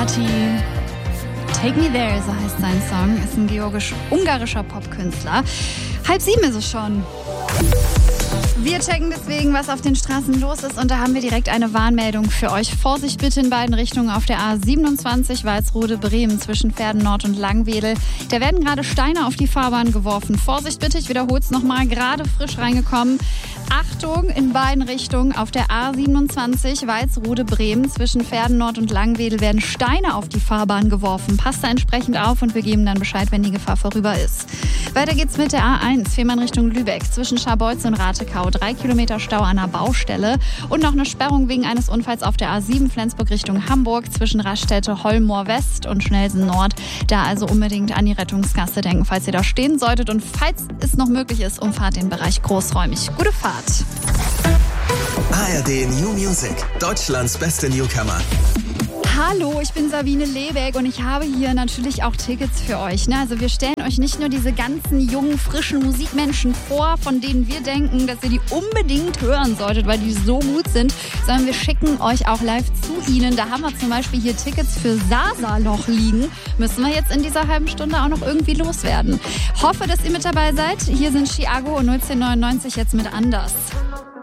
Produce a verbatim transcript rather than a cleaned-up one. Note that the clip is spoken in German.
City. Take Me There, so heißt sein Song. Ist ein georgisch-ungarischer Popkünstler. Halb sieben ist es schon. Wir checken deswegen, was auf den Straßen los ist, und da haben wir direkt eine Warnmeldung für euch. Vorsicht bitte in beiden Richtungen auf der A siebenundzwanzig Walsrode-Bremen zwischen Pferden Nord und Langwedel. Da werden gerade Steine auf die Fahrbahn geworfen. Vorsicht bitte, ich wiederhole es nochmal, gerade frisch reingekommen. Achtung in beiden Richtungen auf der A siebenundzwanzig Walsrode-Bremen zwischen Pferden Nord und Langwedel werden Steine auf die Fahrbahn geworfen. Passt da entsprechend auf und wir geben dann Bescheid, wenn die Gefahr vorüber ist. Weiter geht's mit der A eins, Fehmarn Richtung Lübeck zwischen Scharbeutz und Ratekau. Drei Kilometer Stau an der Baustelle und noch eine Sperrung wegen eines Unfalls auf der A sieben Flensburg Richtung Hamburg zwischen Raststätte Holmoor West und Schnelsen Nord. Da also unbedingt an die Rettungsgasse denken, falls ihr da stehen solltet, und falls es noch möglich ist, umfahrt den Bereich großräumig. Gute Fahrt. A R D New Music, Deutschlands beste Newcomer. Hallo, ich bin Sabine Lebeck und ich habe hier natürlich auch Tickets für euch. Ne? Also wir stellen euch nicht nur diese ganzen jungen, frischen Musikmenschen vor, von denen wir denken, dass ihr die unbedingt hören solltet, weil die so gut sind, sondern wir schicken euch auch live zu ihnen. Da haben wir zum Beispiel hier Tickets für Sasa-Loch liegen. Müssen wir jetzt in dieser halben Stunde auch noch irgendwie loswerden. Hoffe, dass ihr mit dabei seid. Hier sind Chiago und null zehn neunundneunzig jetzt mit Anders.